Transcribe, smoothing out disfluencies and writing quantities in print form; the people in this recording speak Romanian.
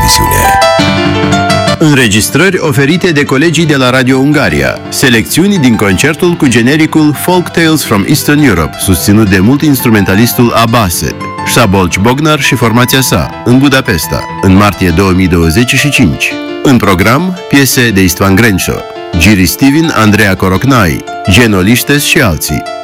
televiziune. Înregistrări oferite de colegii de la Radio Ungaria. Selecțiuni din concertul cu genericul Folk Tales from Eastern Europe, susținut de multi-instrumentalistul Abase, Szabolcs Bognar și formația sa, în Budapesta, în martie 2025. În program, piese de Istvan Grenșo, Giri Steven, Andreea Corocnai, Geno Liștes și alții.